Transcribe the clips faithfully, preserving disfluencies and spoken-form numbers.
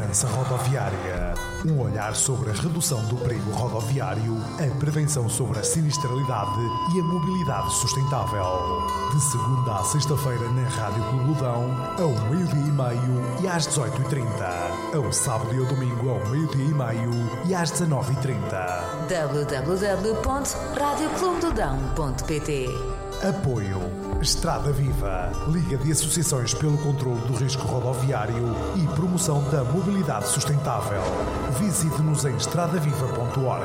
Segurança Rodoviária. Um olhar sobre a redução do perigo rodoviário, a prevenção sobre a sinistralidade e a mobilidade sustentável. De segunda à sexta-feira na Rádio Clubedão, ao meio-dia e meio e às dezoito e trinta. Ao sábado e ao domingo, ao meio-dia e meio e às dezanove e trinta. w w w ponto rádio clube do dão ponto p t. Apoio Estrada Viva, Liga de Associações pelo Controlo do Risco Rodoviário e Promoção da Mobilidade Sustentável. Visite-nos em estradaviva ponto org.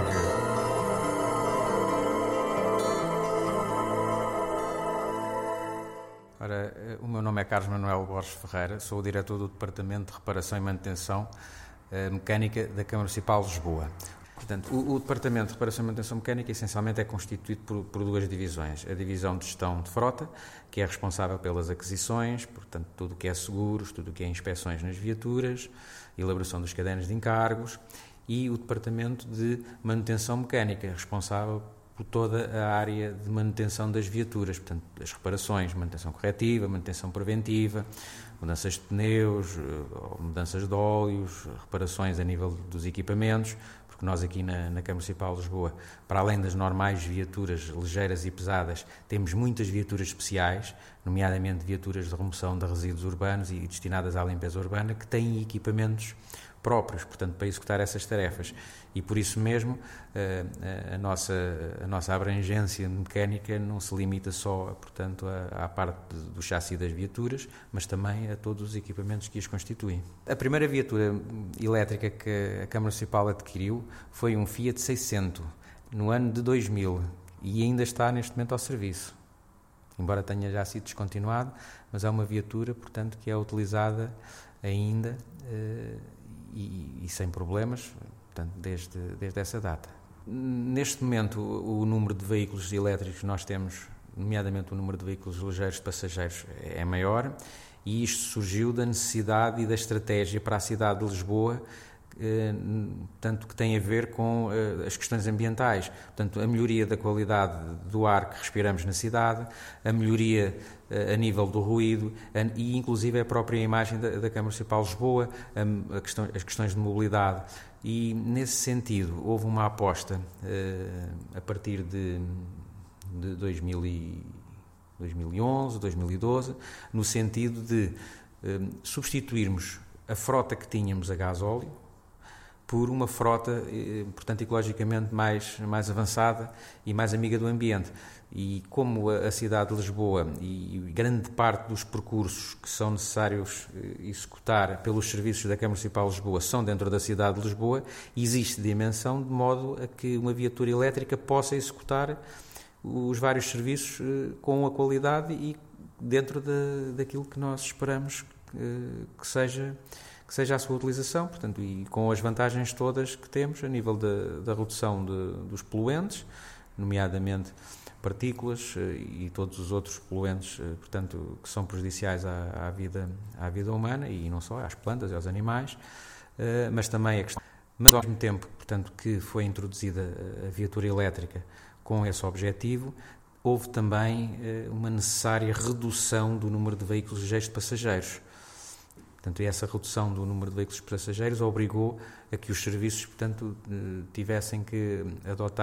Ora, o meu nome é Carlos Manuel Borges Ferreira, sou o diretor do Departamento de Reparação e Manutenção eh, Mecânica da Câmara Municipal de Lisboa. Portanto, o, o Departamento de Reparação e Manutenção Mecânica essencialmente é constituído por, por duas divisões. A Divisão de Gestão de Frota, que é responsável pelas aquisições, portanto, tudo o que é seguros, tudo o que é inspeções nas viaturas, elaboração dos cadernos de encargos, e o Departamento de Manutenção Mecânica, responsável por toda a área de manutenção das viaturas, portanto, as reparações, manutenção corretiva, manutenção preventiva, mudanças de pneus, mudanças de óleos, reparações a nível dos equipamentos, porque nós aqui na, na Câmara Municipal de Lisboa, para além das normais viaturas ligeiras e pesadas, temos muitas viaturas especiais, nomeadamente viaturas de remoção de resíduos urbanos e destinadas à limpeza urbana, que têm equipamentos próprios, portanto, para executar essas tarefas. E por isso mesmo a, a, nossa, a nossa abrangência mecânica não se limita só, portanto, à, à parte do chassi das viaturas, mas também a todos os equipamentos que as constituem. A primeira viatura elétrica que a Câmara Municipal adquiriu foi um Fiat seiscentos, no ano de dois mil, e ainda está neste momento ao serviço. Embora tenha já sido descontinuado, mas é uma viatura, portanto, que é utilizada ainda uh, e, e sem problemas, portanto, desde, desde essa data. Neste momento, o, o número de veículos elétricos que nós temos, nomeadamente o número de veículos ligeiros de passageiros, é maior, e isto surgiu da necessidade e da estratégia para a cidade de Lisboa, eh, tanto que tem a ver com eh, as questões ambientais, portanto, a melhoria da qualidade do ar que respiramos na cidade, a melhoria eh, a nível do ruído a, e, inclusive, a própria imagem da, da Câmara Municipal de Lisboa, a, a questão, as questões de mobilidade. E, nesse sentido, houve uma aposta eh, a partir de, de dois mil e onze, dois mil e doze, no sentido de eh, substituirmos a frota que tínhamos a gasóleo por uma frota, eh, portanto, ecologicamente mais, mais avançada e mais amiga do ambiente. E como a, a cidade de Lisboa e, e grande parte dos percursos que são necessários eh, executar pelos serviços da Câmara Municipal de Lisboa são dentro da cidade de Lisboa, existe dimensão de modo a que uma viatura elétrica possa executar os vários serviços eh, com a qualidade e dentro de, daquilo que nós esperamos eh, que seja que seja a sua utilização, portanto, e com as vantagens todas que temos a nível da, da redução de, dos poluentes, nomeadamente partículas e todos os outros poluentes, portanto, que são prejudiciais à, à, vida, à vida humana e não só, às plantas e aos animais, mas também a questão. Mas, ao mesmo tempo, portanto, que foi introduzida a viatura elétrica com esse objetivo, houve também uma necessária redução do número de veículos ligeiros de passageiros. Portanto, essa redução do número de veículos passageiros obrigou a que os serviços, portanto, tivessem que adotar